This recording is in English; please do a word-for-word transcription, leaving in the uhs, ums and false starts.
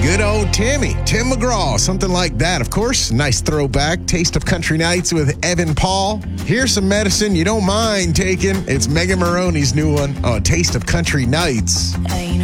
Good old Timmy, Tim McGraw, something like that. Of course, nice throwback. Taste of Country Nights with Evan Paul. Here's some medicine you don't mind taking. It's Megan Maroney's new one on Taste of Country Nights. Ain't